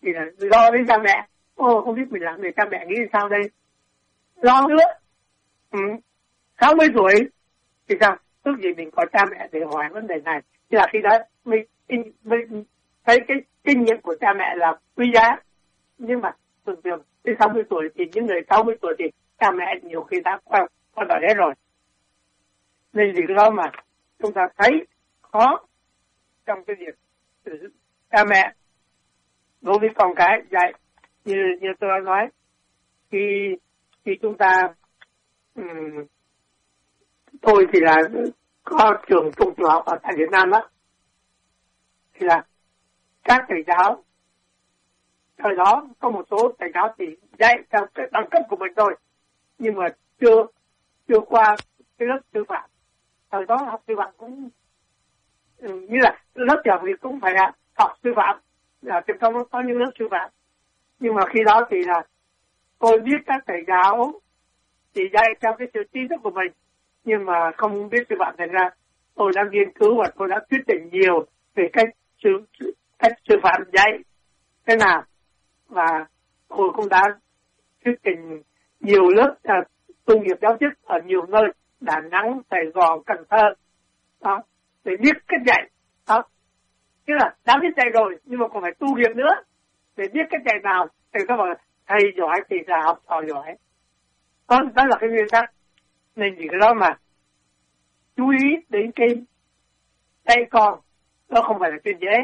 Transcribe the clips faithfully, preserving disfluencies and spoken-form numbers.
thì là lo đến cha mẹ. Ô, không biết mình làm người cha mẹ nghĩ sao đây. Lo nữa. Ừ. sáu mươi tuổi thì sao? Tức gì mình có cha mẹ để hỏi vấn đề này. Thì là khi đó mình, mình thấy cái kinh nghiệm của cha mẹ là quý giá. Nhưng mà thường thường đến sáu mươi tuổi thì những người sáu mươi tuổi thì cha mẹ nhiều khi đã qua, qua đời hết rồi. Nên vì cái đó mà chúng ta thấy khó trong cái việc cha mẹ đối với con cái dạy. Như, như tôi đã nói, khi, khi chúng ta um, tôi thì là có trường trung tiểu học ở tại Việt Nam đó, thì là các thầy giáo thời đó có một số thầy giáo thì dạy theo cái đẳng cấp của mình thôi, nhưng mà chưa chưa qua cái lớp sư phạm. Thời đó học sư phạm cũng như là lớp trường thì cũng phải là học sư phạm, là trong đó có những lớp sư phạm. Nhưng mà khi đó thì là tôi biết các thầy giáo thì dạy theo cái sự trí thức của mình, nhưng mà không biết sư phạm. Thành ra tôi đã nghiên cứu và tôi đã thuyết trình nhiều về cách sư, cách sư phạm dạy thế nào, và tôi cũng đã thuyết trình nhiều lớp à, tu nghiệp giáo chức ở nhiều nơi, Đà Nẵng, Sài Gòn, Cần Thơ đó, để biết cách dạy đó. Chứ là đã biết dạy rồi nhưng mà còn phải tu nghiệp nữa để biết cách dạy nào. Thì các bạn thầy giỏi thì là học trò giỏi đó, đó là cái nguyên tắc. Nên vì cái đó mà chú ý đến cái tay con nó không phải là chuyện dễ.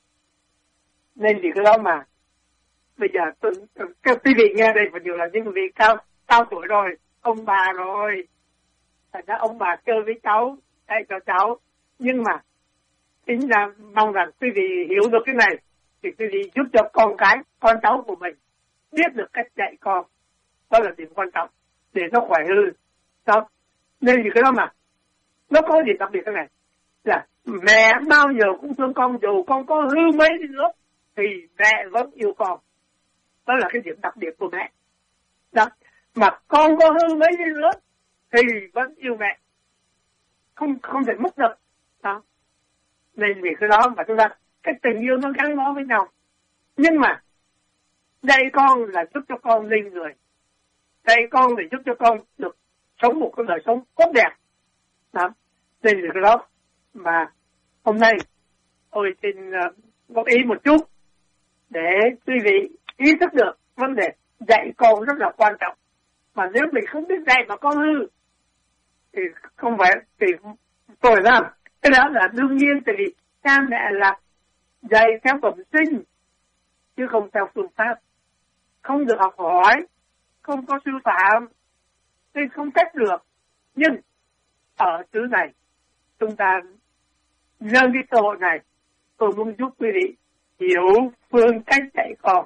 Nên vì cái đó mà bây giờ tôi, các quý vị nghe đây và nhiều là những vị cao cao tuổi rồi, ông bà rồi, thành ra ông bà chơi với cháu, dạy cho cháu. Nhưng mà chính là mong rằng quý vị hiểu được cái này thì quý vị giúp cho con cái, con cháu của mình biết được cách dạy con. Đó là điểm quan trọng để nó khỏe hư. Đó. Nên vì cái đó mà nó có gì đặc biệt thế này là mẹ bao giờ cũng thương con, dù con có hư mấy đi nữa thì mẹ vẫn yêu con. Đó là cái điểm đặc biệt của mẹ. Đó. Mà con có hư mấy đi nữa thì vẫn yêu mẹ, không không thể mất được. Đó. Nên vì cái đó mà chúng ta cái tình yêu nó gắn bó với nhau. Nhưng mà dạy con là giúp cho con lên người, dạy con để giúp cho con được sống một cái đời sống tốt đẹp. Đó. Nên vì cái đó mà hôm nay tôi xin uh, góp ý một chút để quý vị ý thức được vấn đề dạy con rất là quan trọng. Mà nếu mình không biết dạy mà con hư thì không phải thì tôi làm. Cái đó là đương nhiên, tại vì cha mẹ là dạy theo bẩm sinh chứ không theo phương pháp, không được học hỏi, không có sư phạm nên không trách được. Nhưng ở thứ này chúng ta nhân cái cơ hội này, tôi muốn giúp quý vị hiểu phương cách dạy con.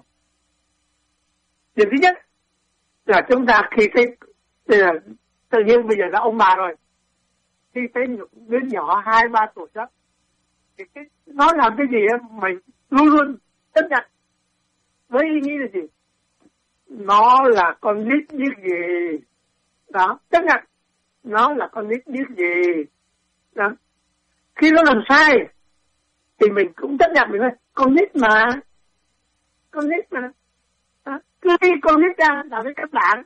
Điều thứ nhất là chúng ta khi cái là, tự nhiên bây giờ là ông bà rồi, khi thấy đứa nhỏ hai ba tuổi đó thì cái, nó làm cái gì đó, mình luôn luôn chấp nhận với ý nghĩ là gì? Nó là con nít biết gì đó, chấp nhận nó là con nít biết gì đó. Khi nó làm sai thì mình cũng chấp nhận, mình nói con nít mà, con nít mà đó. Cứ khi con nít ra là với các bạn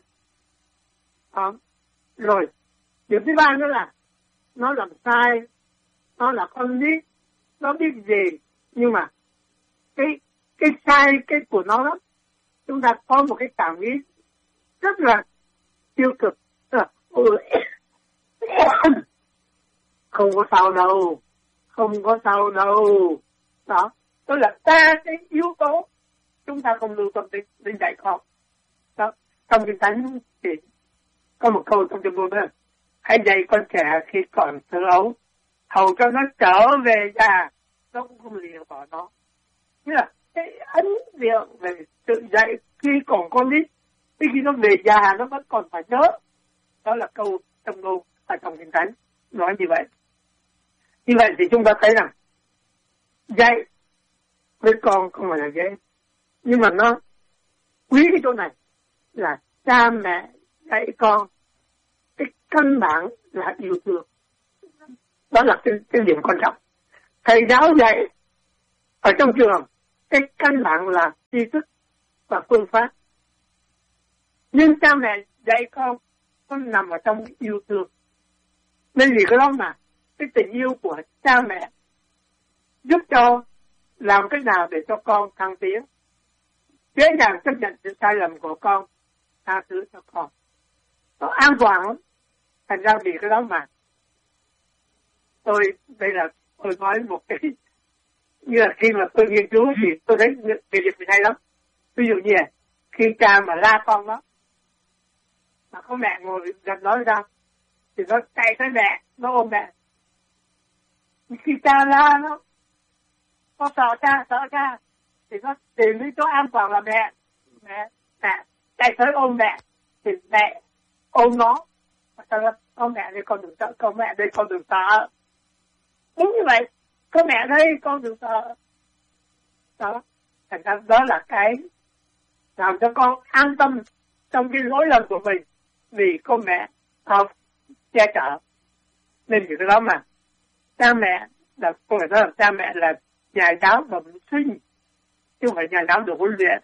đó. Rồi điểm thứ ba nữa là nó làm sai, nó là con nít, nó biết gì, nhưng mà cái cái sai cái của nó đó, chúng ta có một cái cảm nghĩ rất là tiêu cực. Không có sao đâu, không có sao đâu. Đó, đó là ba cái yếu tố chúng ta không lưu tâm đến, đến dạy con. Đó, trong Kinh Thánh thì có một câu trong Kinh Thánh đó: hãy dạy con trẻ khi còn thơ ấu, hầu cho nó trở về già nó cũng không lìa bỏ nó. Nghĩa là cái ấn tượng về tự dạy khi còn con nít, khi nó về già nó vẫn còn phải nhớ. Đó là câu trong câu ở trong Kinh Thánh nói như vậy. Như vậy thì chúng ta thấy rằng dạy với con không phải là dễ, nhưng mà nó quý cái chỗ này là cha mẹ dạy con cái căn bản là yêu thương. Đó là cái, cái điểm quan trọng. Thầy giáo dạy ở trong trường cái căn bản là tri thức và phương pháp. Nhưng cha mẹ dạy con nó nằm ở trong yêu thương. Nên vì cái đó mà cái tình yêu của cha mẹ giúp cho làm cách nào để cho con thăng tiến, dễ dàng chấp nhận sự sai lầm của con, tha thứ cho con. Nó an toàn lắm. Thành ra vì cái đó mà tôi, đây là tôi nói một cái, như là khi mà tôi nghiên cứu thì tôi thấy cái việc này hay lắm. Ví dụ như là khi cha mà la con đó, mà có mẹ ngồi gần nói ra, thì nó chạy tới mẹ, nó ôm mẹ. Khi cha la nó, nó sợ cha, sợ cha, thì nó tìm đến chỗ an toàn là mẹ, mẹ, mẹ, chạy tới ôm mẹ, thì mẹ ôm nó. Và sao đó, con mẹ đây con đừng sợ, con mẹ đây con đừng sợ. Đúng như vậy, con mẹ đây con đừng sợ. Đó, thành ra đó là cái làm cho con an tâm trong cái lỗi lầm của mình, vì con mẹ không che chở. Nên vì cái đó mà cha mẹ là, con phải nói là cha mẹ là nhà giáo bẩm sinh, chứ không phải nhà giáo được huấn luyện.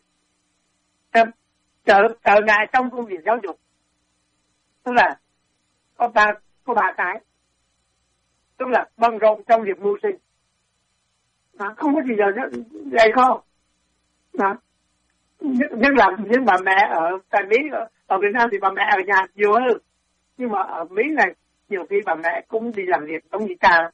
Trở, trở ngại trong công việc giáo dục, tức là có ba, có ba cái, tức là bận rộn trong việc mưu sinh, mà không có gì giờ dạy con. Đó. Nhất, nhất là những bà mẹ ở tại Mỹ, ở, ở Việt Nam thì bà mẹ ở nhà nhiều hơn, nhưng mà ở Mỹ này nhiều khi bà mẹ cũng đi làm việc giống như cha.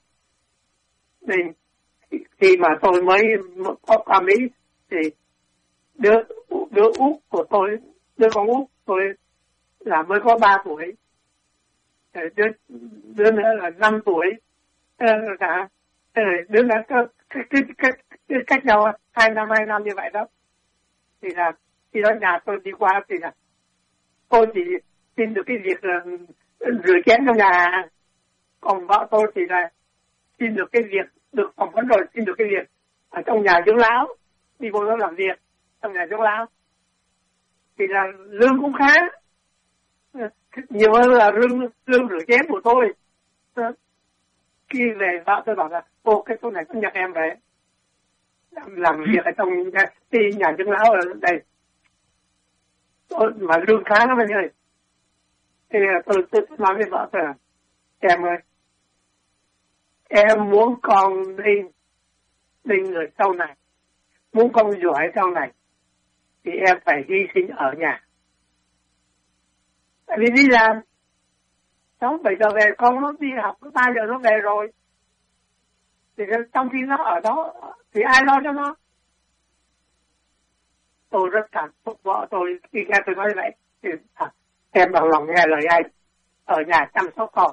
Nên khi mà tôi mới có qua Mỹ thì đứa đứa út của tôi, đứa con út tôi là mới có ba tuổi, đứa đứa nữa là năm tuổi, cả đứa nữa có cái cái cái cách nhau hai năm hai năm như vậy đó. Thì là khi đó nhà tôi đi qua thì là tôi chỉ xin được cái việc là rửa chén trong nhà, còn vợ tôi thì là xin được cái việc được phỏng vấn rồi, xin được cái việc ở trong nhà dưỡng lão, đi vô đó làm việc trong nhà dưỡng lão thì là lương cũng khá, nhiều hơn là lương lương rửa chén của tôi. Khi về vợ tôi bảo là ô cái chỗ này cũng nhặt em về làm, làm việc ở trong nhà, nhà dưỡng lão ở đây. Tôi, mà lương khá lắm anh ơi. Thế nên là tôi, tôi nói với vợ tôi là em ơi, em muốn con đi đi người sau này, muốn con giỏi sau này thì em phải hy sinh ở nhà. Tại vì đi làm sáu bảy giờ về, con nó đi học có ba giờ nó về rồi, thì trong khi nó ở đó thì ai lo cho nó. Tôi rất cảm phục vợ tôi khi nghe tôi nói vậy. Thì, à, em bằng lòng nghe lời anh ở nhà chăm sóc con.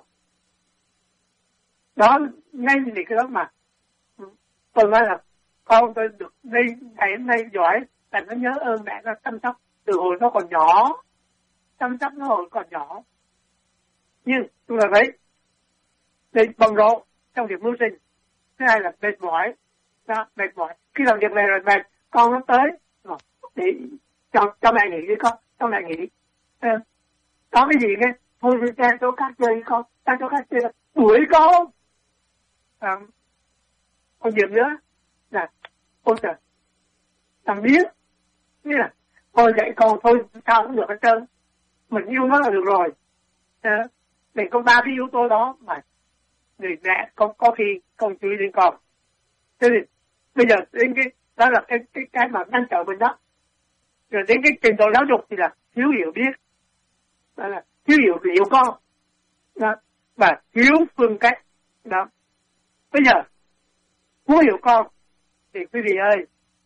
Đó, ngay vì cái đó mà tôi nói là con tôi được đây ngày hôm nay giỏi, tại nó nhớ ơn mẹ nó chăm sóc từ hồi nó còn nhỏ, chăm sóc nó hồi còn nhỏ. Nhưng tôi là thấy đây bận rộn trong việc mưu sinh. Thứ hai là mệt mỏi, đó, mệt mỏi. Khi làm việc này rồi mệt, con nó tới rồi, để cho cho mẹ nghỉ đi con, cho mẹ nghỉ. À, có cái gì nghe, thôi đi ra chỗ khác chơi con, ra chỗ khác chơi, đuổi con. À, còn điểm nữa là ôi trời, thằng biết, nghĩa là thôi dạy con thôi sao cũng được hết trơn, mình yêu nó là được rồi. À, để có ba cái yếu tố đó mà người mẹ có có khi không chú ý đến con. Thế thì bây giờ đến cái đó là cái cái cái mà ngăn trở mình đó. Rồi đến cái trình độ giáo dục thì là thiếu hiểu biết, đó là thiếu hiểu hiểu con đó, và thiếu phương cách đó. Bây giờ muốn hiểu con thì quý vị ơi,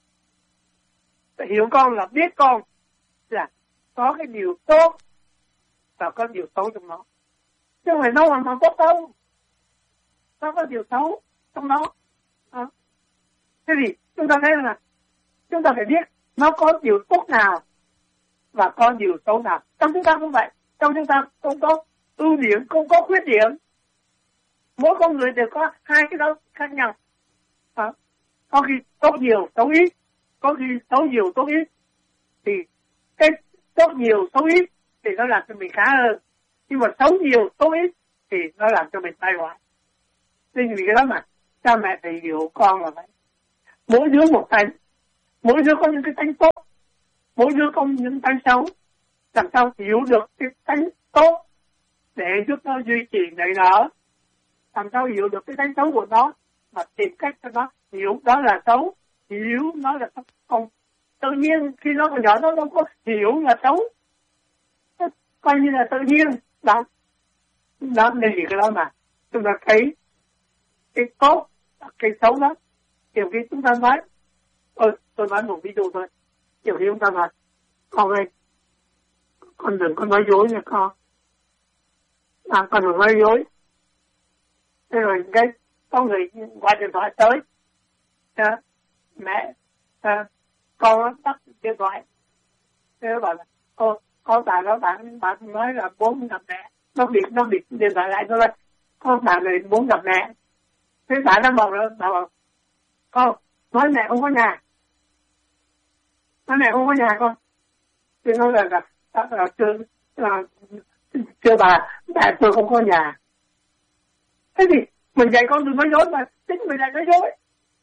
hiểu con là biết con là có cái điều tốt và có điều xấu trong nó, chứ không phải nó hoàn toàn tốt đâu, nó có điều xấu trong nó. À. Thế thì chúng ta thấy là chúng ta phải biết nó có điều tốt nào và có điều xấu nào. Trong chúng ta cũng vậy, trong chúng ta cũng có ưu điểm, cũng có khuyết điểm. Mỗi con người đều có hai cái đó khác nhau. À. Có khi tốt nhiều, xấu ít, có khi xấu nhiều, tốt ít. Thì cái tốt nhiều, xấu ít thì nó làm cho mình khá hơn. Nhưng mà xấu nhiều, tốt ít thì nó làm cho mình tai họa. Nên vì cái đó mà cha mẹ phải hiểu con là vậy. Mỗi đứa một tay, mỗi đứa có những cái tánh tốt, mỗi đứa có những tánh xấu, làm sao hiểu được cái tánh tốt để giúp nó duy trì nảy nở, làm sao hiểu được cái tánh xấu của nó và tìm cách cho nó hiểu đó là xấu, hiểu nó là xấu. Còn tự nhiên khi nó còn nhỏ nó đâu có hiểu là xấu, nó coi như là tự nhiên đó. Đó nên vì cái đó mà chúng ta thấy cái tốt, cái xấu đó. Nhiều khi chúng ta nói, ôi, tôi nói một ví dụ thôi. Nhiều khi chúng ta nói, con ơi, con đừng có nói dối nha con. À, con đừng nói dối. Thế rồi cái có người gọi điện thoại tới, à, mẹ, à, con tắt điện thoại. Thế nó bảo là, ô, con tại đó bạn, bạn nói là muốn gặp mẹ. Nó biệt, nó biệt điện thoại lại, nó nói, con bạn này muốn gặp mẹ. Thế bạn nó bảo, bảo, bảo con, nói mẹ không có nhà. Nói mẹ không có nhà con. Thế nói là, là, là, là, chưa, là chưa bà, mẹ tôi không có nhà. Thế thì mình dạy con đừng nói dối mà chính mình lại nói dối.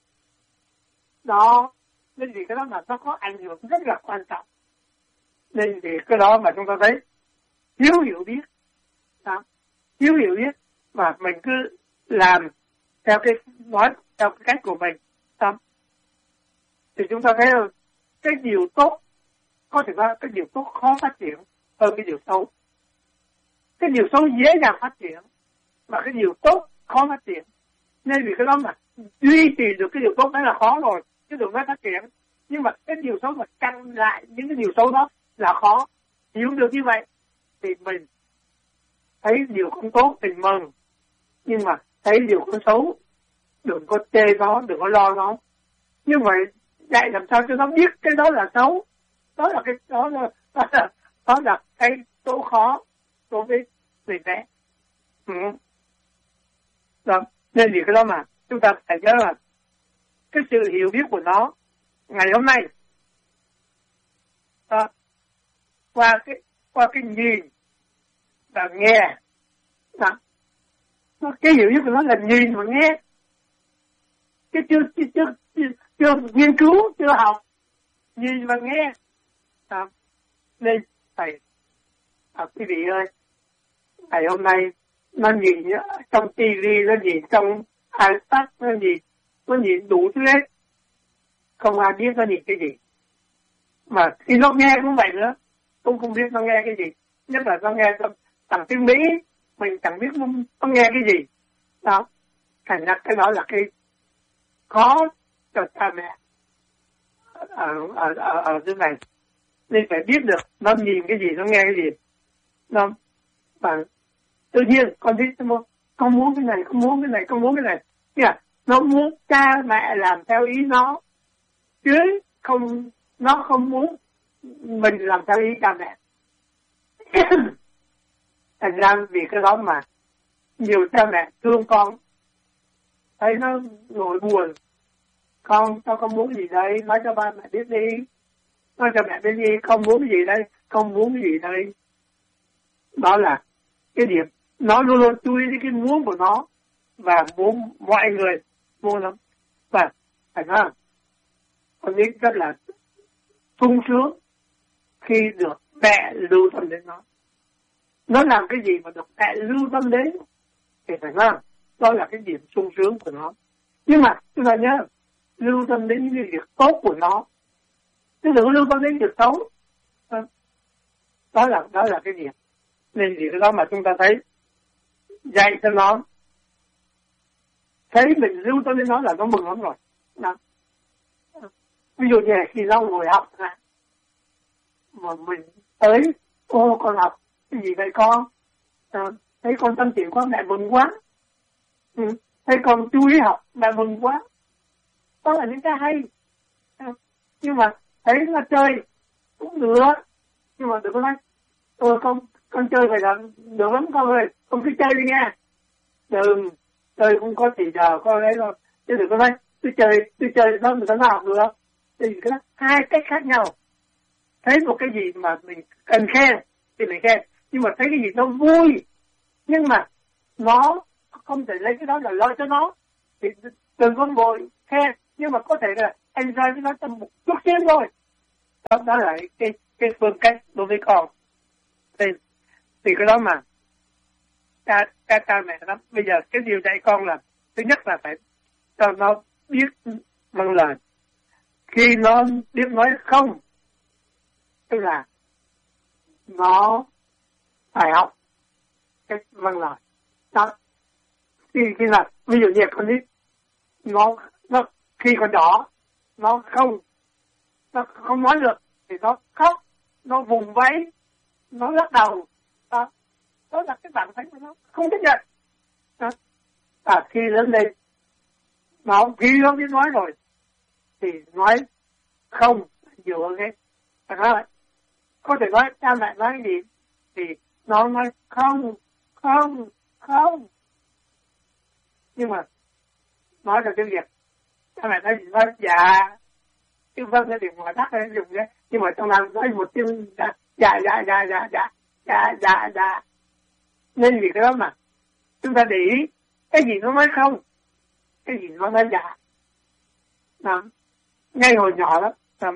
Đó, nên vì cái đó là nó có ảnh hưởng rất là quan trọng. Nên vì cái đó mà chúng ta thấy thiếu hiểu biết. Đó, thiếu hiểu biết và mình cứ làm theo cái nói theo cái cách của mình. Đó. Thì chúng ta thấy là cái điều tốt có thể nói cái điều tốt khó phát triển hơn cái điều xấu. Cái điều xấu dễ dàng phát triển mà cái điều tốt khó phát triển. Nên vì cái đó mà duy trì được cái điều tốt đó là khó rồi, chứ đừng nói phát triển. Nhưng mà cái điều xấu mà căn lại những cái điều xấu đó là khó. Hiểu được như vậy thì mình thấy điều không tốt mình mừng, nhưng mà thấy điều không xấu đừng có chê nó, đừng có lo nó. Như vậy dạy làm sao cho nó biết cái đó là xấu, đó là cái đó là đó là, đó là cái chỗ khó đối với người trẻ. Ừ. Đó. Nên vì cái đó mà chúng ta phải nhớ là cái sự hiểu biết của nó ngày hôm nay đó, qua cái qua cái nhìn và nghe đó. Nó, cái hiểu biết của nó là nhìn và nghe, cái chưa chưa chưa, chưa, chưa nghiên cứu, chưa học, nhìn và nghe đó. Nên thầy à, quý vị ơi, ngày hôm nay nó nhìn trong ti vi, nó nhìn trong iPad, nó nhìn nó nhìn đủ thứ hết, không ai biết nó nhìn cái gì. Mà khi nó nghe cũng vậy nữa, cũng không biết nó nghe cái gì. Nhất là nó nghe bằng tiếng Mỹ, mình chẳng biết nó, nó nghe cái gì. Đó, thành ra cái đó là cái khó cho cha mẹ ở ở ở, ở dưới này. Nên phải biết được nó nhìn cái gì, nó nghe cái gì. Nó và tự nhiên con biết nó con muốn cái này, con muốn cái này, con muốn cái này. Yeah. Nó muốn cha mẹ làm theo ý nó, chứ không nó không muốn mình làm theo ý cha mẹ. Thành ra vì cái đó mà nhiều cha mẹ thương con, thấy nó nỗi buồn, con tao không muốn gì đây, nói cho ba mẹ biết đi, nói cho mẹ biết đi, không muốn gì đây, không muốn gì đây. Đó là cái điểm nó luôn luôn chú ý đến cái muốn của nó và muốn mọi người muốn lắm. Và phải nói con biết rất là sung sướng khi được mẹ lưu tâm đến nó. Nó làm cái gì mà được mẹ lưu tâm đến thì phải nói đó là cái điểm sung sướng của nó. Nhưng mà chúng ta nhớ lưu tâm đến những việc tốt của nó, chứ đừng lưu tâm đến việc xấu. Đó là đó là cái điểm. Nên vì cái đó mà chúng ta thấy dạy cho nó, thấy mình lưu tâm đến nó là nó mừng lắm rồi. Đó. Ví dụ như là khi nó ngồi học mà mình tới, ô con học cái gì vậy con, à, thấy con tâm chuyện quá mẹ mừng quá, ừ. Thấy con chú ý học mẹ mừng quá. Đó là những cái hay. À, nhưng mà thấy nó chơi cũng được, nhưng mà đừng có nói ôi con con chơi vậy là được lắm con ơi, con cứ chơi đi nha. Đừng, chơi không có thì giờ con ấy rồi, chứ đừng có nói cứ chơi, cứ chơi đó mình có học được không? Thì cái đó hai cách khác nhau. Thấy một cái gì mà mình cần khen thì mình khen, nhưng mà thấy cái gì nó vui nhưng mà nó không thể lấy cái đó là lo cho nó thì đừng có vội khen. Nhưng mà có thể là anh rơi với nó trong một chút xíu thôi. Đó, đó là cái cái phương cách đối với con. Thì, thì cái đó mà cha, cha, cha mẹ đó, bây giờ cái điều dạy con là thứ nhất là phải cho nó biết vâng lời. Khi nó biết nói không, tức là nó phải học cách vâng lời. Đó. Khi, khi là ví dụ như con nít nó nó khi còn nhỏ nó không nó không nói được thì nó khóc, nó vùng vẫy, nó lắc đầu. Đó, đó là cái bản tính của nó không chấp nhận. Đó. À, khi lớn lên nó khi nó biết nói rồi thì nói không nhiều hơn hết. Đó, có thể nói cha mẹ nói gì thì nó nói không không không, nhưng mà nói là cái việc cha mẹ nói gì nói dạ chứ vâng cái điều mà đắt hay dùng đấy, nhưng mà trong lòng nói một tiếng dạ dạ dạ dạ dạ dạ dạ dạ dạ. Nên vì cái đó mà chúng ta để ý cái gì nó nói không, cái gì nó nói dạ. Đó. Ngay hồi nhỏ đó, đó.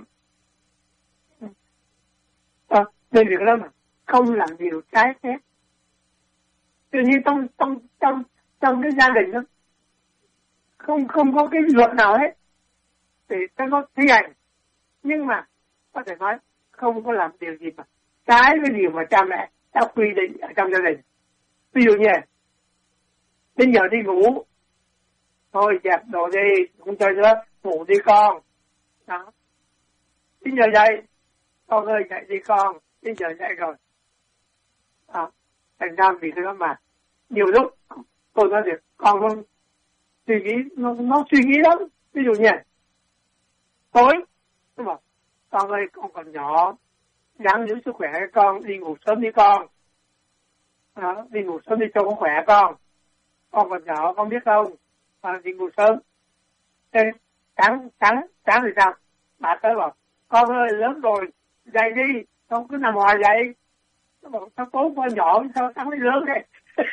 À, nên vì cái đó mà không làm điều trái phép. Tự nhiên trong trong trong trong cái gia đình đó không không có cái luật nào hết thì nó thi hành, nhưng mà có thể nói không có làm điều gì mà trái với điều mà cha mẹ đã quy định ở trong gia đình. Ví dụ như đến giờ đi ngủ thôi dẹp đồ đi, không chơi nữa, ngủ đi con. Đó. Đến giờ dậy, con ơi dậy đi con, đến giờ dậy rồi. Đó. Thành ra vì thế đó mà nhiều lúc tôi nói được con không suy nghĩ, nó, nó suy nghĩ lắm. Ví dụ như tối tôi bảo con ơi con còn nhỏ, ráng giữ sức khỏe con, đi ngủ sớm đi con. Đó, đi ngủ sớm đi cho con khỏe con, con còn nhỏ con biết không, à, đi ngủ sớm. Thế sáng sáng sáng thì sao, bà tới bảo con ơi lớn rồi dậy đi, không cứ nằm hoài vậy. Nó bảo sao tối con nhỏ sao sáng mới lớn đây.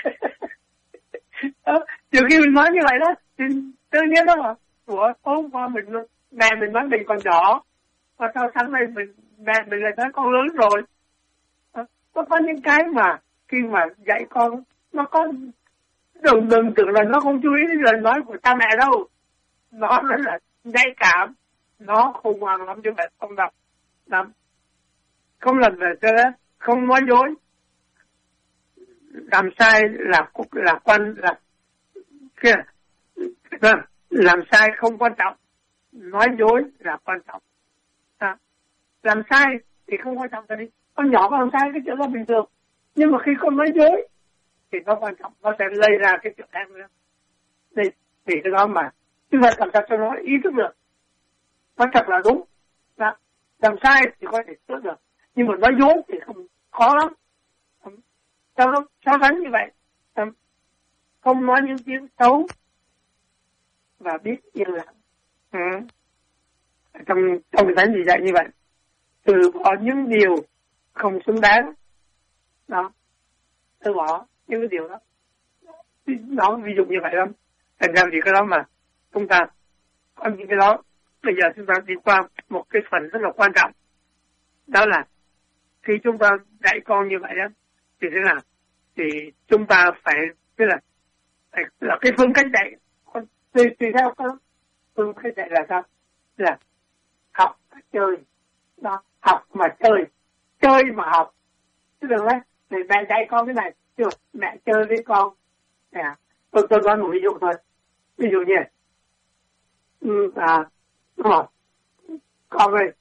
Nhiều khi mình nói như vậy đó thì tự nhiên đó mà ủa tối qua mình mẹ mình nói mình còn nhỏ, và sao sáng nay mình mẹ mình lại nói con lớn rồi. À, nó có những cái mà khi mà dạy con nó có đừng đừng tưởng là nó không chú ý đến lời nói của cha mẹ đâu, nó rất là nhạy cảm, nó khủng hoảng lắm chứ mẹ không đọc lắm, không làm về cho đó, không nói dối. Làm sai là là quan là kia, làm sai không quan trọng, nói dối là quan trọng. À, làm sai thì không quan trọng gì, con nhỏ con làm sai cái chuyện đó bình thường, nhưng mà khi con nói dối thì nó quan trọng, nó sẽ lây ra cái chuyện khác nữa. Thì, thì cái đó mà chúng ta làm sao cho nó ý thức được, nó thật là đúng. Đó. Làm sai thì có thể sửa được, nhưng mà nói dối thì không khó lắm. Sao nó so sánh như vậy, không nói những tiếng xấu và biết yên lặng. Ừ. Trong trong cái thánh gì dạy như vậy, từ bỏ những điều không xứng đáng. Đó, từ bỏ những cái điều đó. Nó ví dụ như vậy lắm. Thành ra thì cái đó mà chúng ta có những cái đó. Bây giờ chúng ta đi qua một cái phần rất là quan trọng, đó là khi chúng ta dạy con như vậy đó thì thế nào, thì chúng ta phải tức là phải là cái phương cách dạy con tùy tùy theo con phương cách dạy là sao, là học và chơi. Đó, học mà chơi, chơi mà học. Chứ đừng nói để mẹ dạy con cái này chứ mẹ chơi với con. À, tôi tôi nói một ví dụ thôi. Ví dụ như ừ, à đúng rồi, con ơi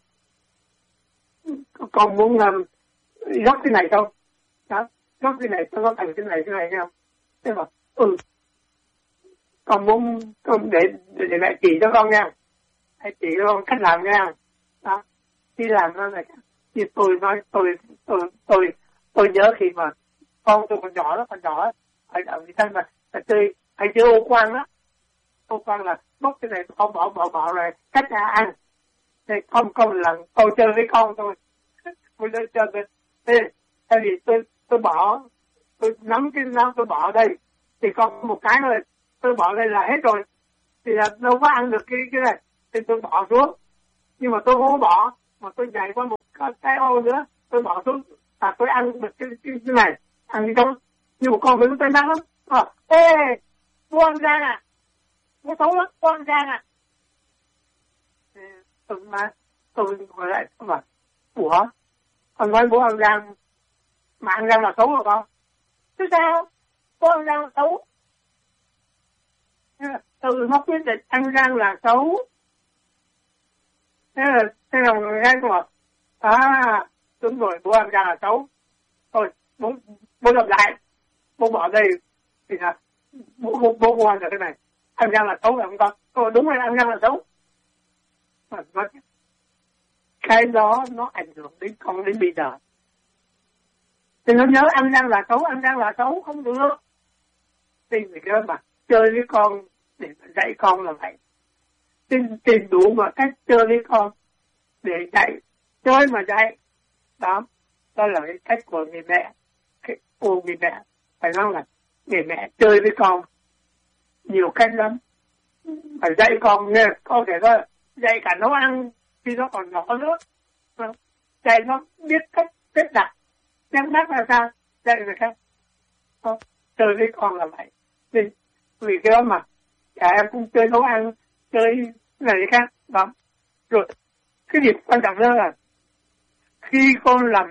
con muốn um, dốc cái này không? Đó, dốc cái này cho nó thành cái này cái này không? Thế mà ừ con muốn con để, để để mẹ chỉ cho con nha, hãy chỉ cho con cách làm nha. Đó, khi làm nó này như tôi nói tôi tôi tôi tôi nhớ khi mà con tôi còn nhỏ đó, còn nhỏ phải ở người ta mà phải chơi phải chơi ô quan đó. Ô quan là bóc cái này con bỏ bỏ bỏ rồi cách ra ăn. Thế không không là tôi chơi với con tôi, tôi chơi chơi với thế tại vì tôi tôi bỏ tôi nắm cái nó tôi bỏ đây thì con một cái thôi, tôi bỏ đây là hết rồi thì là đâu có ăn được cái cái này. thì tôi bỏ xuống, nhưng mà tôi không có bỏ, mà tôi nhảy qua một cái ô nữa, tôi bỏ xuống, và tôi ăn được cái, cái, cái này, ăn đi không, nhưng mà con tôi nát lắm, à, ê, bố ăn Giang à, bố xấu lắm, bố ăn Giang à, tôi mà, tôi ngồi lại, tôi bảo, ủa, con nói bố ăn Giang, mà ăn Giang là xấu rồi con, chứ sao, bố ăn Giang là xấu, tôi không biết định ăn Giang là xấu, thế là, thế là người Giang tôi bảo, à, đúng rồi, bố ăn Giang là xấu, thôi, bố, bố làm lại, bố bỏ đây, thì là, bố, bố, bố, bố ăn được cái này, ăn Giang là xấu phải không con, tôi đúng rồi, ăn Giang là xấu, mà nó, cái đó nó ảnh hưởng đến con đến bây giờ, thì nó nhớ ăn Giang là xấu, ăn Giang là xấu, không được, thì người đó mà, chơi với con, để dạy con là vậy, tìm, tìm đủ mà cách chơi với con, để dạy, chơi mà dạy, đó, đó là cái cách của người mẹ, cái của người mẹ, phải nói là người mẹ chơi với con, nhiều cách lắm, phải dạy con nghe, có thể có dạy cả nấu ăn khi nó còn nhỏ nữa, dạy nó biết cách cách đặt, nhắc nhắc là sao, dạy người khác, đó, chơi với con là vậy, vì, vì cái đó mà, cả em cũng chơi nấu ăn, chơi này khác, đó, rồi, cái việc quan trọng đó là, khi con làm,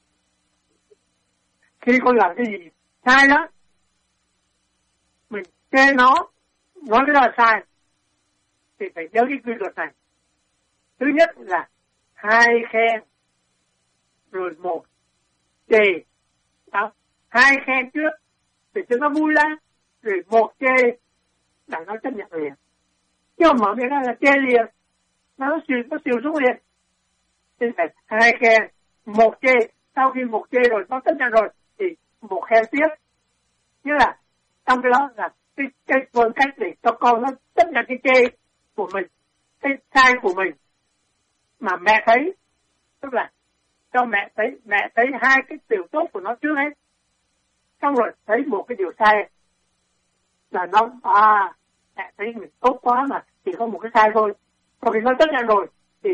khi con làm cái gì sai đó, mình chê nó, nói cái đó là sai, thì phải nhớ cái quy luật này. Thứ nhất là hai khen, rồi một chê, đó, hai khen trước, để cho nó vui lên, rồi một chê, là nó chấp nhận liền. Chứ không mở miệng ra là chê liền, nó xìu, nó xìu xuống liền. Nên phải hai khen, một chê, sau khi một chê rồi, nó chấp nhận rồi, thì một khen tiếp. Như là, trong cái đó là cái, cái phương cách để cho con nó chấp nhận cái chê của mình, cái sai của mình, mà mẹ thấy, tức là cho mẹ thấy, mẹ thấy hai cái điều tốt của nó trước hết, xong rồi thấy một cái điều sai, là nó, à, mẹ thấy mình tốt quá mà, chỉ có một cái sai thôi, còn khi nó chấp nhận rồi, thì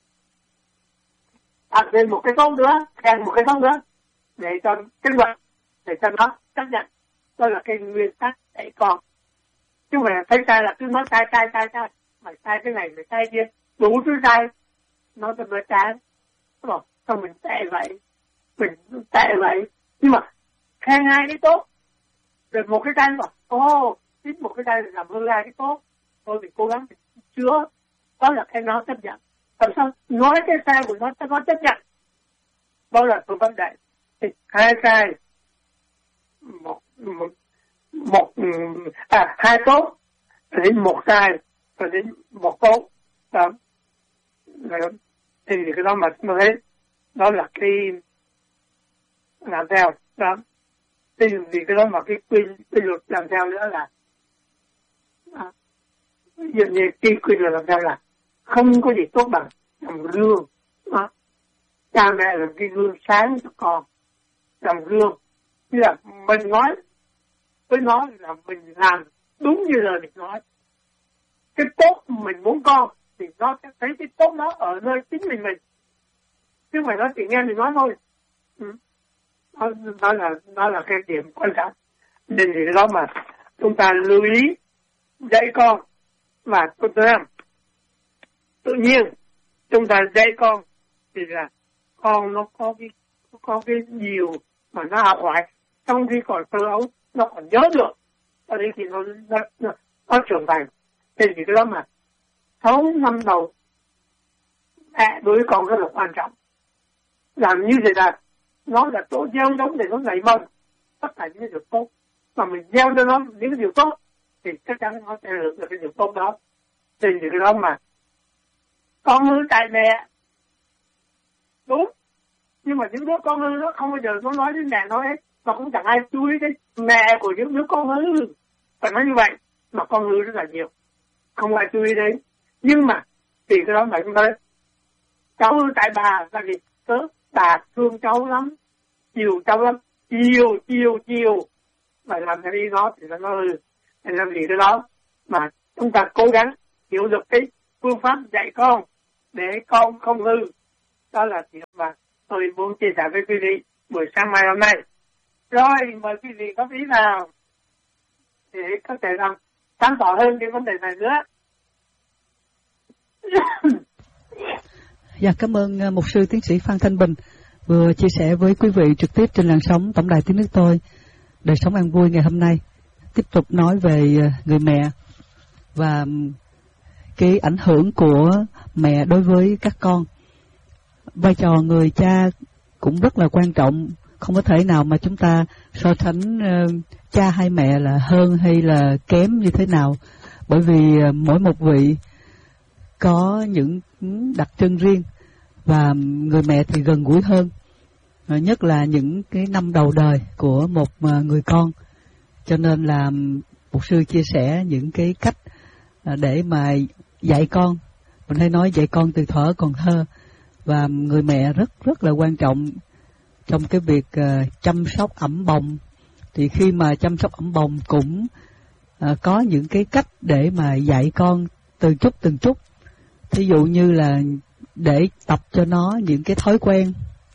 đặt lên một cái tốt nữa, khen một cái tốt nữa, để cho cái luật, để cho nó chấp nhận, đó là cái nguyên tắc dạy con. Chứ mà thấy sai là cứ nói sai, sai, sai, sai, mày sai cái này, mày sai kia, đủ thứ sai, nó thật là chán, rồi, xong mình tệ vậy, mình tệ vậy, nhưng mà khen hai cái tốt, rồi một cái sai rồi, ô, chính một cái sai làm hư hai cái tốt, thôi mình cố gắng mình chữa, đó là cái nó chấp nhận. Làm sao nói cái sai của nó cho nó chấp nhận, đó là phương pháp dạy. Thì hai sai, một, một, một à, hai tốt, đến một sai, rồi đến một tốt, đó. Rồi, thì cái đó mà nó thấy, đó là cái làm theo, đó. Thì vì cái đó mà cái quy, quy luật làm theo nữa là, à, ví dụ như cái quy luật làm theo là, không có gì tốt bằng làm gương, đó. Cha mẹ là cái gương sáng cho con, làm gương, như là mình nói với nó là mình làm đúng như lời mình nói, cái tốt mình muốn con thì nó sẽ thấy cái tốt đó ở nơi chính mình mình, chứ không phải nó chỉ nghe mình nói thôi. Ừ. Đó, đó là đó là cái điểm quan trọng, nên thì đó mà chúng ta lưu ý dạy con, mà tôi nói tự nhiên chúng ta dạy con thì là con nó có cái có cái nhiều mà nó học hỏi, trong khi còn thơ ấu nó còn nhớ được, cho đến khi nó nó, nó, nó trưởng thành. Thế thì cái đó mà sáu năm đầu mẹ đối với con rất là quan trọng, làm như vậy là nó là chỗ gieo giống để nó nảy mầm tất cả những cái điều tốt, mà mình gieo cho nó những cái điều tốt thì chắc chắn nó sẽ được được cái điều tốt đó. Thì cái đó mà con hư tại mẹ đúng, nhưng mà những đứa con hư nó không bao giờ nó nói đến mẹ nói hết, mà cũng chẳng ai chú ý đến mẹ của những đứa con hư, phải nói như vậy, mà con hư rất là nhiều, không ai chú ý đến. Nhưng mà thì cái đó mà chúng ta cháu hư tại bà là gì? Tớ bà thương cháu lắm, chiều cháu lắm, chiều chiều chiều mà làm cái đi nó thì nó hư. Nên làm gì cái đó mà chúng ta cố gắng hiểu được cái phương pháp dạy con để con không hư. Đó là điều mà tôi muốn chia sẻ với quý vị buổi sáng mai hôm nay. Rồi mời quý vị góp ý nào để có thể làm sáng tỏ hơn cái vấn đề này nữa. Dạ, cảm ơn mục sư tiến sĩ Phan Thanh Bình vừa chia sẻ với quý vị trực tiếp trên làn sóng tổng đài Tiếng Nước Tôi Đời Sống An Vui ngày hôm nay. Tiếp tục nói về người mẹ và cái ảnh hưởng của mẹ đối với các con. Vai trò người cha cũng rất là quan trọng, không có thể nào mà chúng ta so sánh uh, cha hay mẹ là hơn hay là kém như thế nào, bởi vì uh, mỗi một vị có những đặc trưng riêng và người mẹ thì gần gũi hơn, uh, nhất là những cái năm đầu đời của một uh, người con. Cho nên là mục sư chia sẻ những cái cách uh, để mà dạy con, mình hay nói dạy con từ thuở còn thơ, và người mẹ rất rất là quan trọng trong cái việc uh, chăm sóc ẵm bồng. Thì khi mà chăm sóc ẵm bồng cũng uh, có những cái cách để mà dạy con từng chút từng chút. Thí dụ như là để tập cho nó những cái thói quen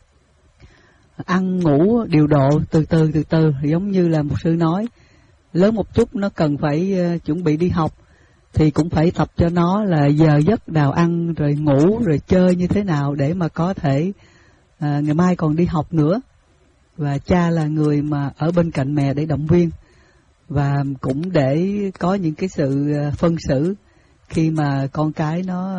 ăn ngủ điều độ từ từ từ từ, giống như là mục sư nói, lớn một chút nó cần phải uh, chuẩn bị đi học thì cũng phải tập cho nó là giờ giấc nào ăn, rồi ngủ, rồi chơi như thế nào để mà có thể à, ngày mai còn đi học nữa. Và cha là người mà ở bên cạnh mẹ để động viên, và cũng để có những cái sự phân xử khi mà con cái nó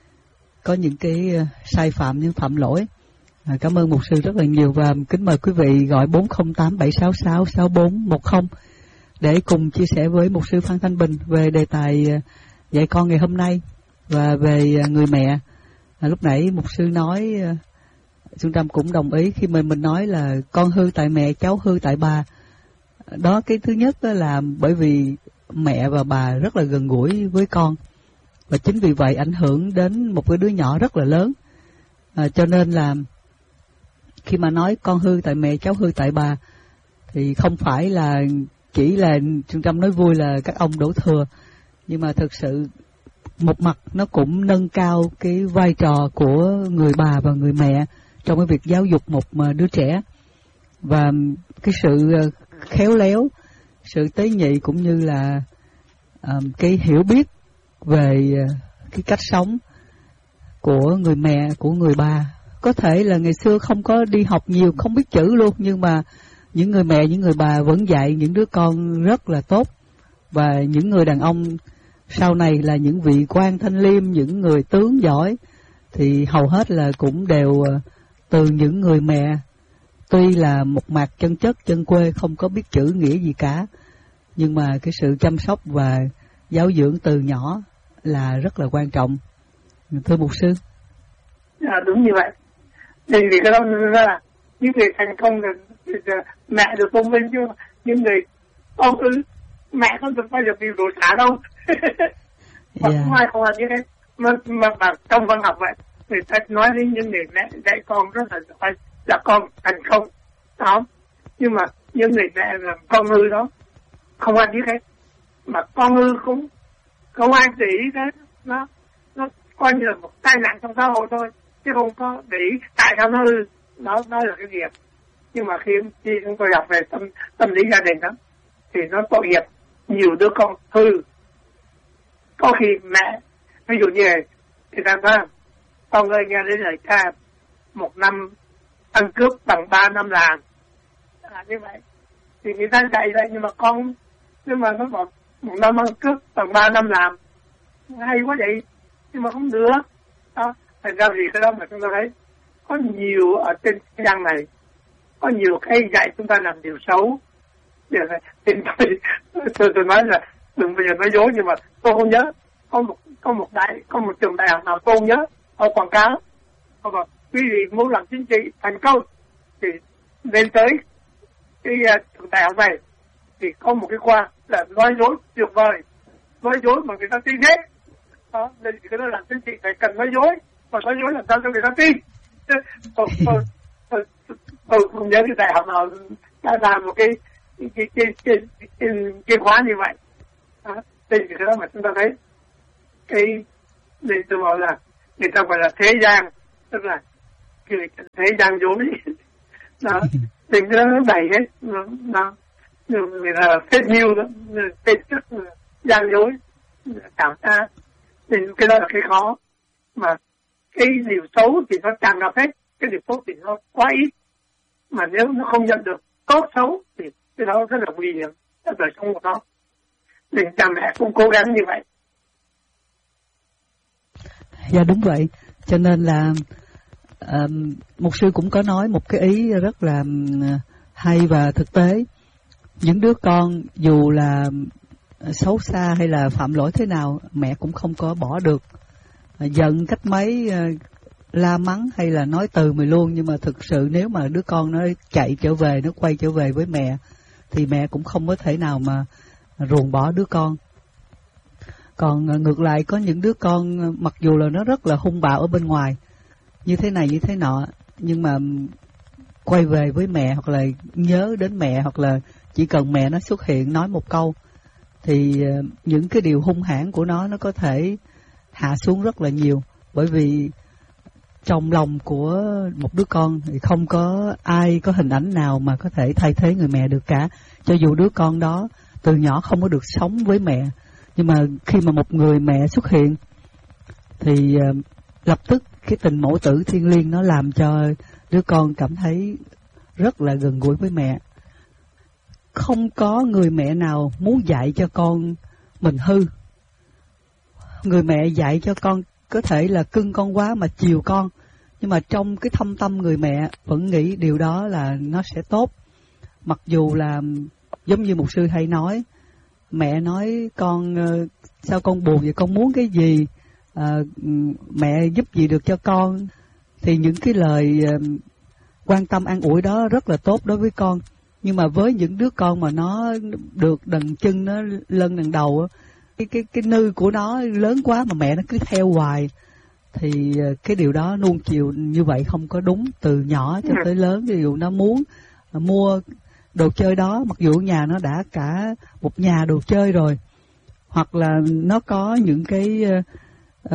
có những cái sai phạm, những phạm lỗi. À, cảm ơn mục sư rất là nhiều, và kính mời quý vị gọi bốn không tám bảy sáu sáu sáu bốn một không để cùng chia sẻ với mục sư Phan Thanh Bình về đề tài dạy con ngày hôm nay và về người mẹ. À, lúc nãy mục sư nói, Xuân Trâm cũng đồng ý khi mà mình nói là con hư tại mẹ, cháu hư tại bà. Đó, cái thứ nhất đó là bởi vì mẹ và bà rất là gần gũi với con, và chính vì vậy ảnh hưởng đến một cái đứa nhỏ rất là lớn. À, cho nên là khi mà nói con hư tại mẹ, cháu hư tại bà thì không phải là chỉ là Xuân Trâm nói vui là các ông đổ thừa, nhưng mà thực sự một mặt nó cũng nâng cao cái vai trò của người bà và người mẹ trong cái việc giáo dục một đứa trẻ, và cái sự khéo léo, sự tế nhị cũng như là um, cái hiểu biết về cái cách sống của người mẹ, của người bà. Có thể là ngày xưa không có đi học nhiều, không biết chữ luôn, nhưng mà những người mẹ, những người bà vẫn dạy những đứa con rất là tốt. Và những người đàn ông sau này là những vị quan thanh liêm, những người tướng giỏi, thì hầu hết là cũng đều từ những người mẹ. Tuy là một mặt chân chất, chân quê, không có biết chữ nghĩa gì cả, nhưng mà cái sự chăm sóc và giáo dưỡng từ nhỏ là rất là quan trọng. Thưa mục sư. À, đúng như vậy. Vì cái đó là những người thành công là mẹ được tôn vinh, chứ những người con ư mẹ không được bao giờ bị đổ xả đâu. Mà yeah. Không ai không làm như thế. Mà, mà, mà trong văn học vậy, người ta nói đến những người mẹ dạy con rất là giỏi, là con thành công đó. Nhưng mà những người mẹ làm con hư đó không ai biết hết, mà con hư cũng không ai để ý thế. Nó nó coi như là một tai nạn trong xã hội thôi, chứ không có để ý tại sao nó hư. Đó, đó là cái việc. Nhưng mà khi, khi chúng tôi đọc về tâm, tâm lý gia đình đó, thì nó tội nghiệp nhiều đứa con hư. Có khi mẹ, ví dụ như này, thì ta nói, con ơi nghe đến lời cha, một năm ăn cướp bằng ba năm làm. À, như vậy, thì người ta dạy vậy, nhưng mà con, nhưng mà nó bảo một năm ăn cướp bằng ba năm làm. Hay quá vậy, nhưng mà không được. Đó, thành ra vì cái đó mà chúng ta thấy, có nhiều ở trên thế gian này, có nhiều cái dạy chúng ta làm điều xấu. Điều này, thì tôi, tôi, tôi nói là đừng bây giờ nói dối, nhưng mà tôi không nhớ có một có một đại có một trường đại học nào tôi không nhớ ở quảng cáo. Hoặc là quý vị muốn làm chính trị thành công thì lên tới cái uh, trường đại học này thì có một cái khoa là nói dối tuyệt vời, nói dối mà người ta tin hết. Đó, nên cái đó làm chính trị phải cần nói dối, mà nói dối làm sao cho người ta tin. Tôi, tôi, tôi, tôi không nhớ cái đại học nào đã làm một cái cái cái cái cái, cái, cái khóa như vậy. Đó, thì cái đó mà chúng ta thấy cái Nên tôi bảo là người ta gọi là thế gian, tức là người thế gian dối. Đó, thì nó đầy hết, nó, nó, người ta fake news đó, fake chất gian dối, tạo ra. Thì cái đó là cái khó. Mà cái điều xấu thì nó tràn ngập hết, cái điều tốt thì nó quá ít. Mà nếu nó không nhận được tốt xấu thì cái đó rất là nguy hiểm trong đời sống của nó. Nên cha mẹ cũng cố gắng như vậy. Dạ đúng vậy. Cho nên là uh, mục sư cũng có nói một cái ý rất là hay và thực tế. Những đứa con dù là xấu xa hay là phạm lỗi thế nào, mẹ cũng không có bỏ được. Giận cách mấy, la mắng hay là nói từ mày luôn, nhưng mà thực sự nếu mà đứa con nó chạy trở về, nó quay trở về với mẹ thì mẹ cũng không có thể nào mà ruồng bỏ đứa con. Còn ngược lại có những đứa con mặc dù là nó rất là hung bạo ở bên ngoài, như thế này như thế nọ, nhưng mà quay về với mẹ hoặc là nhớ đến mẹ, hoặc là chỉ cần mẹ nó xuất hiện nói một câu thì những cái điều hung hãn của nó nó có thể hạ xuống rất là nhiều. Bởi vì trong lòng của một đứa con thì không có ai có hình ảnh nào mà có thể thay thế người mẹ được cả. Cho dù đứa con đó từ nhỏ không có được sống với mẹ, nhưng mà khi mà một người mẹ xuất hiện thì uh, lập tức cái tình mẫu tử thiêng liêng nó làm cho đứa con cảm thấy rất là gần gũi với mẹ. Không có người mẹ nào muốn dạy cho con mình hư. Người mẹ dạy cho con có thể là cưng con quá mà chiều con, nhưng mà trong cái thâm tâm người mẹ vẫn nghĩ điều đó là nó sẽ tốt. Mặc dù là giống như mục sư hay nói, mẹ nói con sao con buồn vậy, con muốn cái gì, à, mẹ giúp gì được cho con, thì những cái lời quan tâm an ủi đó rất là tốt đối với con. Nhưng mà với những đứa con mà nó được đằng chân nó lân đằng đầu, cái cái cái nư của nó lớn quá mà mẹ nó cứ theo hoài, thì cái điều đó nuông chiều như vậy không có đúng. Từ nhỏ cho tới lớn, ví dụ nó muốn mua đồ chơi đó, mặc dù nhà nó đã cả một nhà đồ chơi rồi, hoặc là nó có những cái uh,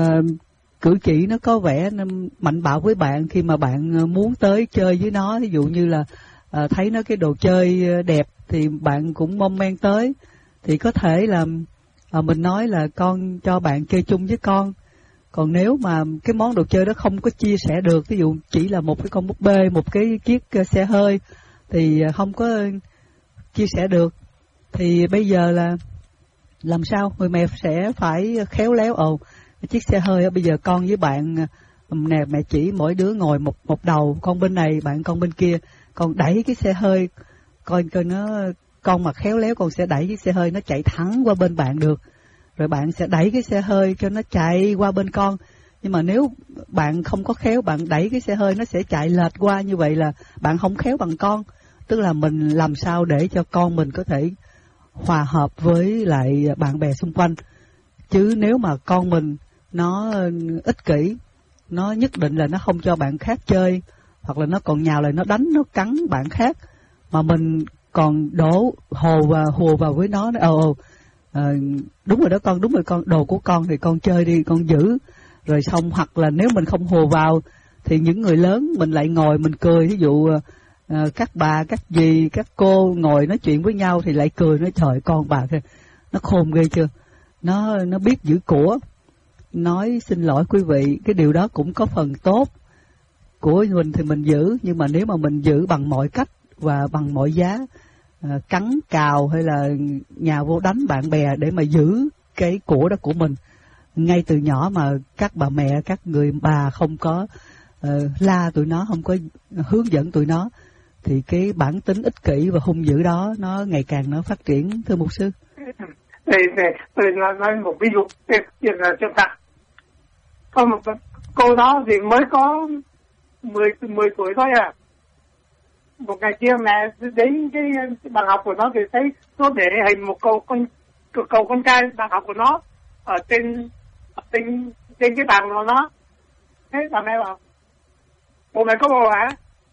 cử chỉ nó có vẻ mạnh bạo với bạn khi mà bạn muốn tới chơi với nó. Ví dụ như là uh, thấy nó cái đồ chơi đẹp thì bạn cũng mong men tới, thì có thể là uh, mình nói là con cho bạn chơi chung với con. Còn nếu mà cái món đồ chơi đó không có chia sẻ được, ví dụ chỉ là một cái con búp bê, một cái chiếc xe hơi thì không có chia sẻ được, thì bây giờ là làm sao? Người mẹ sẽ phải khéo léo. Ồ, chiếc xe hơi bây giờ con với bạn nè, mẹ chỉ mỗi đứa ngồi một một đầu, con bên này, bạn con bên kia, con đẩy cái xe hơi, coi coi nó, con mà khéo léo con sẽ đẩy cái xe hơi nó chạy thẳng qua bên bạn được, rồi bạn sẽ đẩy cái xe hơi cho nó chạy qua bên con. Nhưng mà nếu bạn không có khéo, bạn đẩy cái xe hơi nó sẽ chạy lệch qua, như vậy là bạn không khéo bằng con. Tức là mình làm sao để cho con mình có thể hòa hợp với lại bạn bè xung quanh. Chứ nếu mà con mình nó ích kỷ, nó nhất định là nó không cho bạn khác chơi, hoặc là nó còn nhào lại nó đánh, nó cắn bạn khác, mà mình còn đổ hồ và hùa vào với nó, ồ ồ à, đúng rồi đó con, đúng rồi con, đồ của con thì con chơi đi, con giữ. Rồi xong, hoặc là nếu mình không hùa vào thì những người lớn mình lại ngồi mình cười. Ví dụ à, các bà, các dì, các cô ngồi nói chuyện với nhau thì lại cười, nói trời con bà nó khôn ghê chưa, nó nó biết giữ của. Nói xin lỗi quý vị, cái điều đó cũng có phần tốt của mình thì mình giữ, nhưng mà nếu mà mình giữ bằng mọi cách và bằng mọi giá, à, cắn cào hay là nhào vô đánh bạn bè để mà giữ cái của đó của mình, ngay từ nhỏ mà các bà mẹ, các người bà không có uh, la tụi nó, không có hướng dẫn tụi nó, thì cái bản tính ích kỷ và hung dữ đó nó ngày càng nó phát triển, thưa mục sư. Để để tôi nói, nói một ví dụ chuyện là chúng ta có một cô đó thì mới có mười mười tuổi thôi à. Một ngày kia mẹ đến cái bàn học của nó thì thấy nó để hình một cậu con cậu con trai bàn học của nó ở trên ở trên trên cái bàn của nó. Thế bà mẹ bảo bố mẹ có bồ hả?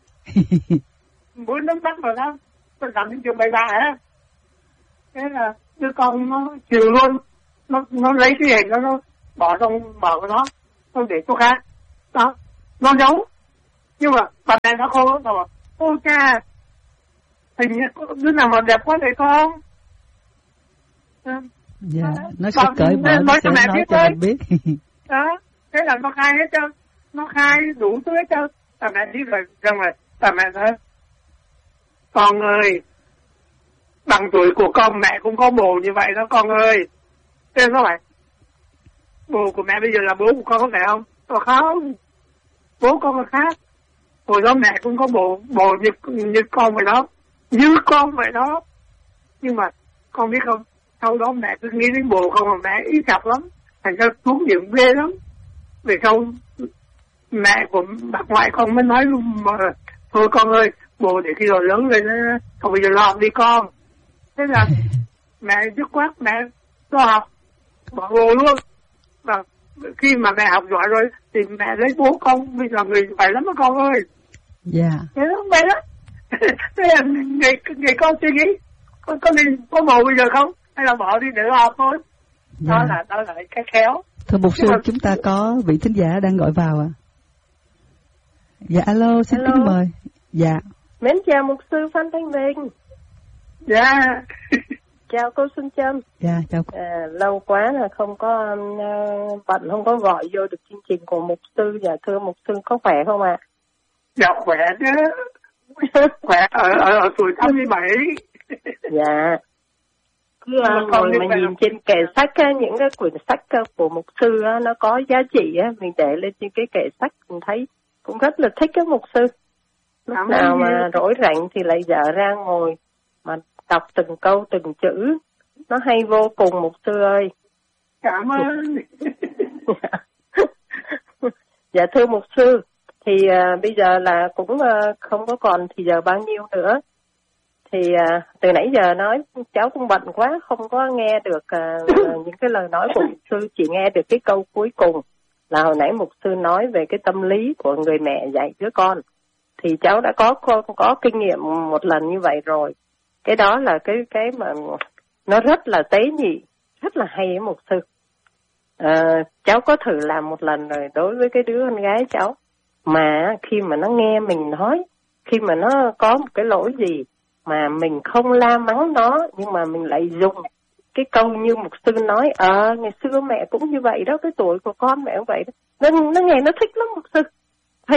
Muốn nước mắt rồi đó, tôi làm những chuyện bậy bạ hả? Thế là đứa con nó chịu luôn, nó nó lấy cái hình đó, nó bỏ trong bờ của nó, không để chỗ khác. Đó, nó giấu. Nhưng mà bà mẹ nó khô nó bảo, ô cha, hình như đứa nào mà đẹp quá vậy con. Dạ, yeah, nó sẽ cởi mở, nó sẽ nói cho mình biết. Đó, thế là nó khai hết trơn, nó khai đủ thứ hết trơn. Bà mẹ biết rồi, rằng là bà mẹ nói, con ơi, bằng tuổi của con mẹ cũng có bồ như vậy đó con ơi. Thế nó bảo, bồ của mẹ bây giờ là bố của con có phải không? Tôi không, bố con là khác. Hồi đó mẹ cũng có bồ, bồ như, như con vậy đó, như con vậy đó. Nhưng mà con biết không, sau đó mẹ cứ nghĩ đến bồ con mà mẹ ý chọc lắm, thành ra xuống giường ghê lắm. Vì không, mẹ của bà ngoại con mới nói luôn mà, thôi con ơi, bồ để khi rồi lớn lên, không bây giờ lo học đi con. Thế là mẹ dứt khoát mẹ lo học, bỏ bồ luôn. Và khi mà mẹ học giỏi rồi thì mẹ lấy bố con, bây giờ người phải lắm đó con ơi. Dạ. Yeah. Thế đó, vậy đó. Thế là người, người con suy nghĩ, con có nên có bồ bây giờ không? Hay là bỏ đi để học thôi. Yeah. Đó là đó là cái khéo. Thưa mục sư, mà... chúng ta có vị thính giả đang gọi vào ạ. À? Dạ, alo, xin kính mời. Dạ. Mến chào mục sư Phan Thanh Bình. Dạ. Chào cô Xuân Trâm. Dạ, chào cô. À, lâu quá là không có uh, bận không có gọi vô được chương trình của mục sư. Dạ thưa mục sư có khỏe không ạ? À? Dạ khỏe chứ. Khỏe ở, ở, ở tuổi tám mươi bảy. Dạ. Cứ uh, ngồi mà nhìn trên kệ sách á, những cái quyển sách của mục sư á, nó có giá trị á, mình để lên trên cái kệ sách mình thấy cũng rất là thích cái mục sư. Lúc Cảm nào mà rỗi rảnh thì lại dở ra ngồi mà đọc từng câu từng chữ, nó hay vô cùng mục sư ơi. Cảm ơn. Dạ thưa mục sư, thì uh, bây giờ là cũng uh, không có còn thì giờ bao nhiêu nữa. Thì uh, từ nãy giờ nói cháu cũng bận quá, không có nghe được uh, những cái lời nói của mục sư, chỉ nghe được cái câu cuối cùng là hồi nãy mục sư nói về cái tâm lý của người mẹ dạy đứa con. Thì cháu đã có có, có kinh nghiệm một lần như vậy rồi. Cái đó là cái cái mà nó rất là tế nhị, rất là hay ấy mục sư. À, cháu có thử làm một lần rồi đối với cái đứa con gái cháu. Mà khi mà nó nghe mình nói, khi mà nó có một cái lỗi gì mà mình không la mắng nó, nhưng mà mình lại dùng cái câu như mục sư nói, ờ à, ngày xưa mẹ cũng như vậy đó, cái tuổi của con mẹ cũng vậy đó. Nó, nó nghe nó thích lắm mục sư. Thầy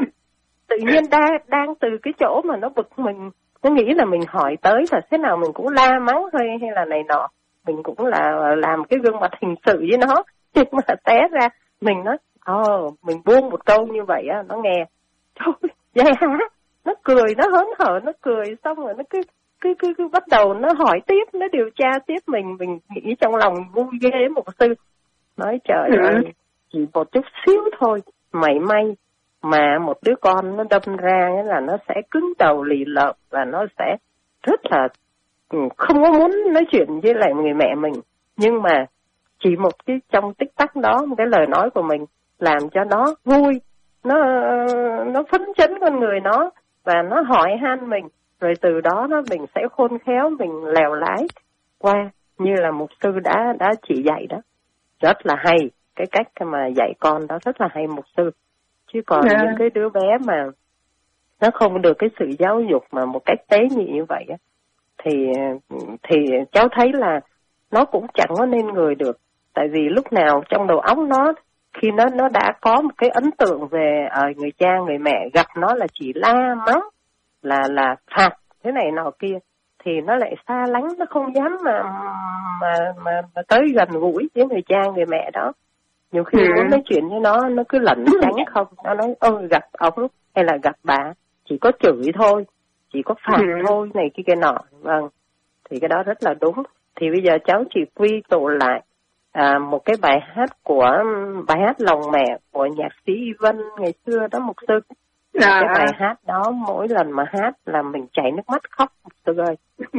tự nhiên đang, đang từ cái chỗ mà nó bực mình, nó nghĩ là mình hỏi tới là thế nào mình cũng la mắng thôi hay là này nọ, mình cũng là làm cái gương mặt hình sự với nó, nhưng mà té ra mình nói ồ oh, mình buông một câu như vậy á, nó nghe trời vậy hả, nó cười, nó hớn hở, nó cười xong rồi nó cứ cứ cứ, cứ bắt đầu nó hỏi tiếp, nó điều tra tiếp mình, mình nghĩ trong lòng vui ghê một sư. Nói trời ừ. ơi, chỉ một chút xíu thôi mảy may mà một đứa con nó đâm ra nghĩa là nó sẽ cứng đầu lì lợm và nó sẽ rất là không có muốn nói chuyện với lại người mẹ mình. Nhưng mà chỉ một cái trong tích tắc đó, một cái lời nói của mình làm cho nó vui, nó nó phấn chấn con người nó và nó hỏi han mình, rồi từ đó nó mình sẽ khôn khéo, mình lèo lái qua như là mục sư đã đã chỉ dạy đó. Rất là hay, cái cách mà dạy con đó rất là hay mục sư. Chứ còn yeah. những cái đứa bé mà nó không được cái sự giáo dục mà một cách tế nhị như vậy á, thì thì cháu thấy là nó cũng chẳng có nên người được. Tại vì lúc nào trong đầu óc nó, khi nó nó đã có một cái ấn tượng về ở người cha người mẹ, gặp nó là chỉ la mắng, là là phạt thế này nọ kia, thì nó lại xa lánh, nó không dám mà mà mà, mà tới gần gũi với người cha người mẹ đó. Nhiều khi ừ. muốn nói chuyện với nó, nó cứ lẩn tránh không. Nó nói, ôi gặp ông hay là gặp bà, chỉ có chửi thôi, chỉ có phạt ừ. thôi, này kia kia nọ. Vâng, thì cái đó rất là đúng. Thì bây giờ cháu chỉ quy tụ lại à, một cái bài hát của, bài hát Lòng Mẹ của nhạc sĩ Y Vân ngày xưa đó mục sư. À. Cái bài hát đó mỗi lần mà hát là mình chảy nước mắt khóc mục sư ơi.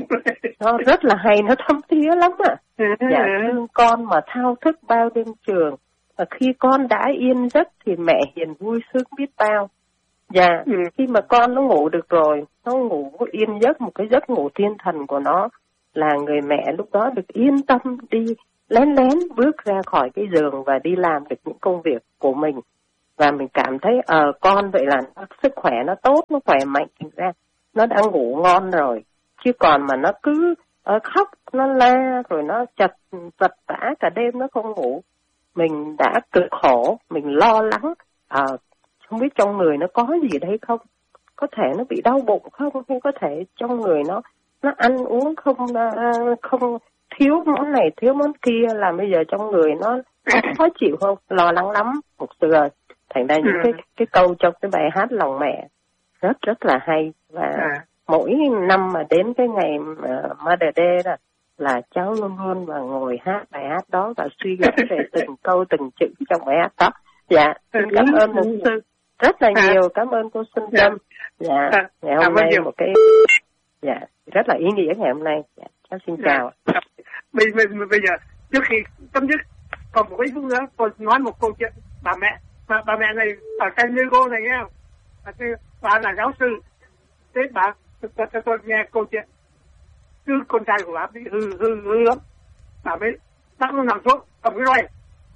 Nó rất là hay, nó thâm thía lắm à. Dạ thương con mà thao thức bao đêm trường, và khi con đã yên giấc thì mẹ hiền vui sướng biết bao. Dạ, ừ. khi mà con nó ngủ được rồi, nó ngủ yên giấc, một cái giấc ngủ thiên thần của nó, là người mẹ lúc đó được yên tâm đi lén lén bước ra khỏi cái giường và đi làm được những công việc của mình. Và mình cảm thấy ờ uh, con vậy là nó, sức khỏe nó tốt, nó khỏe mạnh, thành ra nó đã ngủ ngon rồi. Chứ còn mà nó cứ uh, khóc, nó la, rồi nó chật vật vã cả đêm nó không ngủ. Mình đã cực khổ, mình lo lắng, uh, không biết trong người nó có gì đấy không? Có thể nó bị đau bụng không? Hay có thể trong người nó nó ăn uống không uh, không thiếu món này, thiếu món kia, làm bây giờ trong người nó, nó khó chịu không? Lo lắng lắm, một sự rồi. Thành ra những cái cái câu trong cái bài hát Lòng Mẹ rất rất là hay. Và à. mỗi năm mà đến cái ngày uh, Mother Day đó là cháu luôn luôn và ngồi hát bài hát đó và suy nghĩ về từng câu từng chữ trong bài hát đó. Dạ, xin cảm ơn mục sư rất là nhiều. À. Cảm ơn cô Xuân Tâm. Dạ, à. ngày hôm nay một cái dạ rất là ý nghĩa ngày hôm nay. Dạ, cháu xin chào. Dạ. Bây, bây, bây giờ trước khi chấm dứt còn một ít phút nữa tôi nói một câu chuyện. Bà mẹ bà, bà mẹ này ở trên như cô này nghe không? Bà, bà là giáo sư. Thế bà tôi, tôi, tôi nghe câu chuyện cứ con trai của bà bị hư hư hư lắm. Bà mới bắt nó nằm xuống cầm cái roi.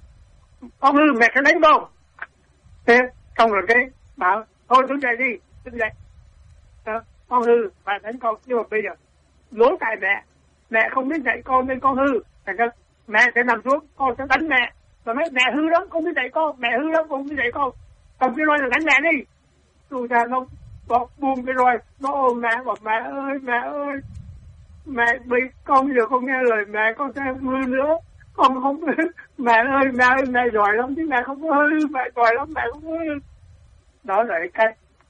Ông hư mẹ sẽ đánh không? Thế xong rồi cái bà thôi đứng dậy đi, đứng dậy. Đó, ông hư bà đánh con, nhưng mà bây giờ lỗi tại mẹ, mẹ không biết dạy con nên con hư. Thành ra mẹ sẽ nằm xuống, con sẽ đánh mẹ. Và mấy mẹ hư lắm, không biết dạy con, mẹ hư lắm, không biết dạy con. Cầm cái roi là đánh mẹ đi. Tôi ra nó buông cái roi, nó ôm mẹ, bảo mẹ ơi, mẹ ơi. Mẹ bị con giờ không nghe lời mẹ, con sẽ hư nữa. Con không mẹ ơi, mẹ ơi, mẹ giỏi lắm chứ mẹ không có hư, mẹ giỏi lắm, mẹ không có hư. Đó là cái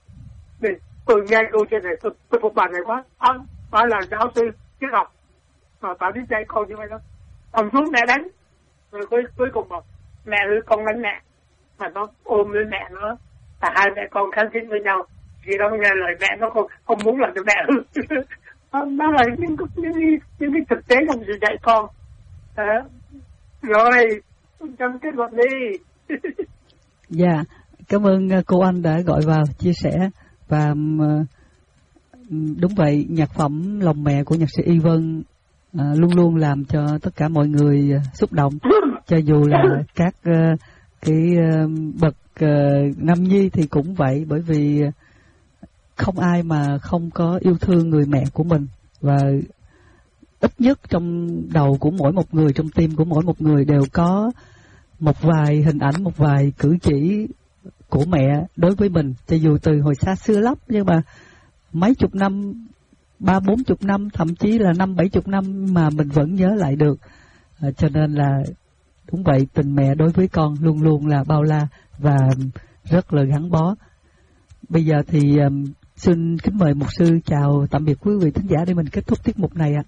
để tôi nghe câu chuyện này, tôi, tôi phục bạn này quá. À, bà là giáo sư triết học mà bà biết dạy con như vậy đó. Còn xuống mẹ đánh, rồi cuối, cuối cùng bảo mẹ hư con đánh mẹ, mà nó ôm lên mẹ nó, và hai mẹ con kháng khích với nhau. Vì nó nghe lời mẹ, nó không, không muốn làm cho mẹ hư. Đó là những, những, những, những cái thực tế trong sự dạy con. À, rồi trong kết luận đi. Dạ, cảm ơn cô Anh đã gọi vào chia sẻ. Và đúng vậy, nhạc phẩm Lòng Mẹ của nhạc sĩ Y Vân à, luôn luôn làm cho tất cả mọi người xúc động, cho dù là các uh, cái uh, bậc uh, nam nhi thì cũng vậy, bởi vì không ai mà không có yêu thương người mẹ của mình. Và ít nhất trong đầu của mỗi một người, trong tim của mỗi một người đều có một vài hình ảnh, một vài cử chỉ của mẹ đối với mình, cho dù từ hồi xa xưa lắm, nhưng mà mấy chục năm, ba bốn chục năm, thậm chí là năm bảy chục năm mà mình vẫn nhớ lại được. À, cho nên là đúng vậy, tình mẹ đối với con luôn luôn là bao la và rất là gắn bó. Bây giờ thì um, xin kính mời mục sư chào tạm biệt quý vị thính giả để mình kết thúc tiết mục này ạ.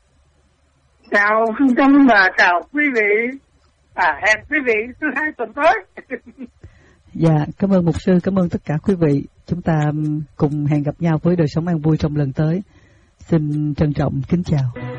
Chào Phương Tâm và chào quý vị. À, hẹn quý vị thứ hai tuần tới. Dạ, cảm ơn mục sư, cảm ơn tất cả quý vị. Chúng ta cùng hẹn gặp nhau với Đời Sống An Vui trong lần tới. Xin trân trọng kính chào.